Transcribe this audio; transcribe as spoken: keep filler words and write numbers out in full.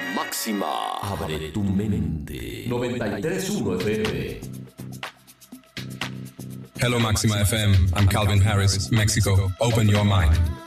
Máxima. Abre tu mente. noventa y tres punto uno F M. Hello, Maxima F M. I'm Calvin Harris, Mexico. Open your mind.